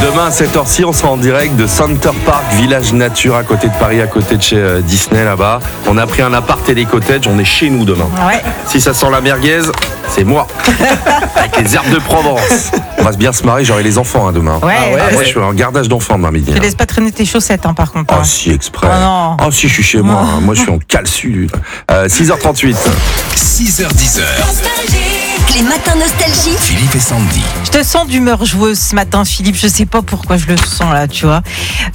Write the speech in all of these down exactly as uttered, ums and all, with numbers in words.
Demain à cette heure-ci, on sera en direct de Center Park, village nature à côté de Paris, à côté de chez euh, Disney là-bas. On a pris un appart et des cottages, on est chez nous demain. Ouais. Si ça sent la merguez, c'est moi. Avec les herbes de Provence. On va bien se marrer, j'aurai les enfants hein, demain. Ouais, Ah, ouais, ouais. moi je suis en gardage d'enfants demain midi. Tu hein. laisses pas traîner tes chaussettes, hein, par contre. Ah hein. si, exprès. Oh non. Ah si, je suis chez moi. hein. Moi je suis en calçu. Euh, six heures trente-huit. six heures dix. Les matins nostalgie. Philippe et Sandy. Je te sens d'humeur joueuse ce matin, Philippe. Je sais pas pourquoi je le sens là, tu vois.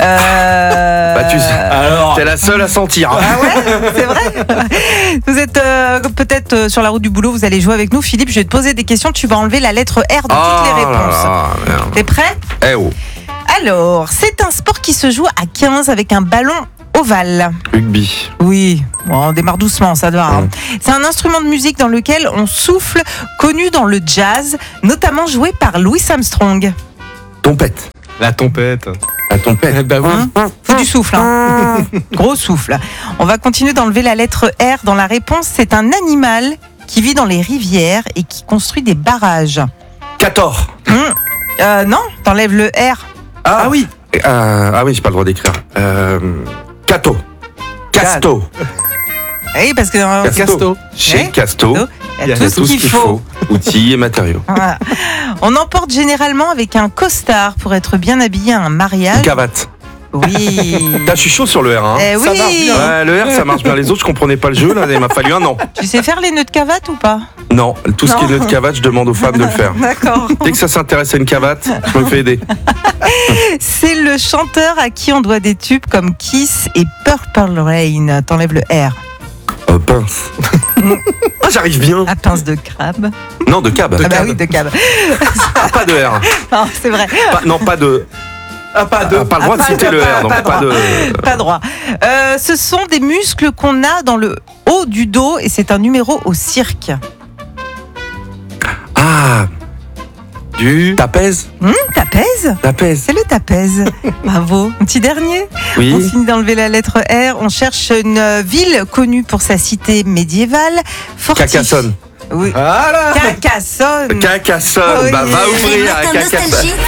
Euh... Bah tu sais, alors, t'es la seule à sentir. hein. Ah ouais, c'est vrai. Vous êtes euh, peut-être euh, sur la route du boulot, vous allez jouer avec nous. Philippe, je vais te poser des questions. Tu vas enlever la lettre R de Ah toutes les réponses. là là, merde. T'es prêt? Eh oh, Alors, c'est un sport qui se joue à quinze avec un ballon ovale. rugby. Oui, bon, on démarre doucement, ça doit. hein. Ouais. C'est un instrument de musique dans lequel on souffle, connu dans le jazz, notamment joué par Louis Armstrong. Trompette. La tempête. La trompette. Bah oui. Hein Faut du souffle, hein. Gros souffle. On va continuer d'enlever la lettre R dans la réponse. C'est un animal qui vit dans les rivières et qui construit des barrages. quatorze. Hum, euh, non, t'enlèves le R. Ah, oui. Euh, ah oui, j'ai pas le droit d'écrire. Euh, Cato. Casto. Oui, parce que euh, Casto. Chez Ouais. Casto. il y a tout ce qu'il faut. Outils et matériaux. Voilà. On emporte généralement avec un costard pour être bien habillé à un mariage. Une cravate. Oui. Là, je suis chaud sur le R. Hein. Eh Ça oui. marche bien. Ouais, le R, ça marche bien. Les autres, je comprenais pas le jeu. Là, il m'a fallu un an. Tu sais faire les nœuds de cravate ou pas? Non, tout ce qui est Non. nœud de cravate, je demande aux femmes de le faire. D'accord. Dès que ça s'intéresse à une cravate, je me fais aider. C'est le chanteur à qui on doit des tubes comme Kiss et Purple Rain. T'enlèves le R. Oh, pince. Ah, j'arrive bien. À pince de crabe. Non, de cab. Ah bah oui, de cab. Ah, pas de R. Non, c'est vrai. Pas- non, pas de. Ah, pas de. Ah, pas le droit Ah, de pas citer de- le pas- R, donc pas pas droit. de. Pas droit. Euh, ce sont des muscles qu'on a dans le haut du dos et c'est un numéro au cirque. Ah, Du. tapèze. Hum, tapèze? Tapèze. C'est le tapèze. Bravo. Un petit dernier. On Oui. finit d'enlever la lettre R. On cherche une euh, ville connue pour sa cité médiévale. Fortifiée. Carcassonne. Oui. Voilà. Carcassonne. Carcassonne. Bah, Oui. va Les ouvrir à matins Carcassonne. nostalgie.